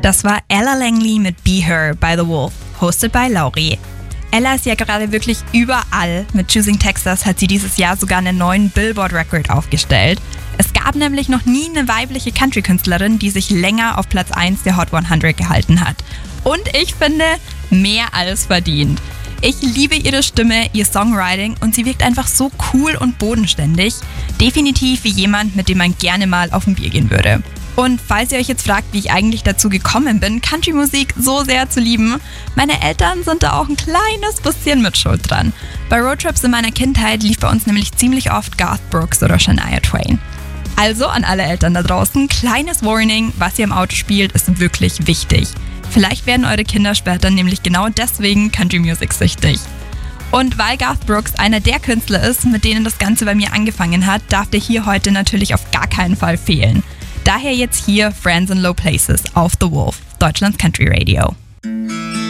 Das war Ella Langley mit Be Her by The Wolf, hosted by Lauri. Ella ist ja gerade wirklich überall. Mit Choosing Texas hat sie dieses Jahr sogar einen neuen Billboard-Record aufgestellt. Es gab nämlich noch nie eine weibliche Country-Künstlerin, die sich länger auf Platz 1 der Hot 100 gehalten hat. Und ich finde, mehr als verdient. Ich liebe ihre Stimme, ihr Songwriting und sie wirkt einfach so cool und bodenständig. Definitiv wie jemand, mit dem man gerne mal auf ein Bier gehen würde. Und falls ihr euch jetzt fragt, wie ich eigentlich dazu gekommen bin, Country-Musik so sehr zu lieben, meine Eltern sind da auch ein kleines bisschen mit Schuld dran. Bei Roadtrips in meiner Kindheit lief bei uns nämlich ziemlich oft Garth Brooks oder Shania Twain. Also an alle Eltern da draußen, kleines Warning, was ihr im Auto spielt, ist wirklich wichtig. Vielleicht werden eure Kinder später nämlich genau deswegen Country-Music süchtig. Und weil Garth Brooks einer der Künstler ist, mit denen das Ganze bei mir angefangen hat, darf der hier heute natürlich auf gar keinen Fall fehlen. Daher jetzt hier Friends in Low Places auf The Wolf, Deutschlands Country Radio.